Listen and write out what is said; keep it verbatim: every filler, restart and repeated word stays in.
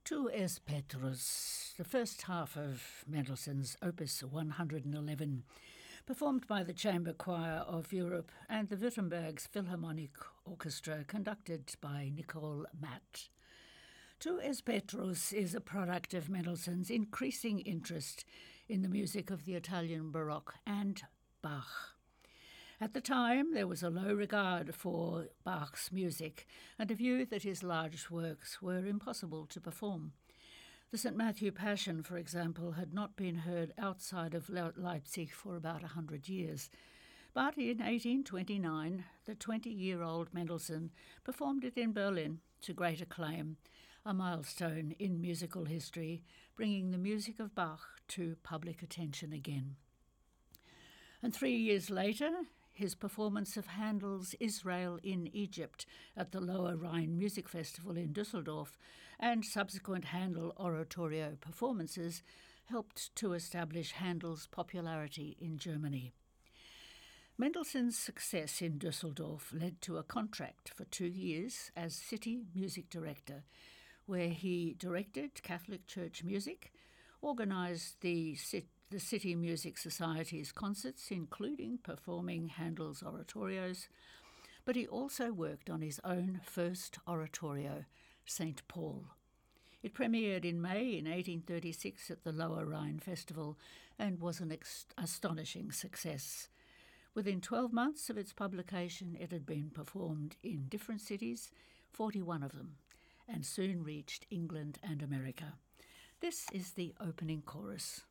Tu es Petrus, the first half of Mendelssohn's Opus one hundred eleven, performed by the Chamber Choir of Europe and the Württemberg's Philharmonic Orchestra, conducted by Nicole Matt. Tu es Petrus is a product of Mendelssohn's increasing interest in the music of the Italian Baroque and Bach. At the time, there was a low regard for Bach's music and a view that his large works were impossible to perform. The Saint Matthew Passion, for example, had not been heard outside of Leipzig for about a hundred years. But in eighteen twenty-nine, the twenty-year-old Mendelssohn performed it in Berlin to great acclaim, a milestone in musical history, bringing the music of Bach to public attention again. And three years later, his performance of Handel's Israel in Egypt at the Lower Rhine Music Festival in Düsseldorf and subsequent Handel oratorio performances helped to establish Handel's popularity in Germany. Mendelssohn's success in Düsseldorf led to a contract for two years as city music director, where he directed Catholic church music, organised the city the City Music Society's concerts, including performing Handel's oratorios, but he also worked on his own first oratorio, Saint Paul. It premiered in May in eighteen thirty-six at the Lower Rhine Festival and was an ex- astonishing success. Within twelve months of its publication, it had been performed in different cities, forty-one of them, and soon reached England and America. This is the opening chorus.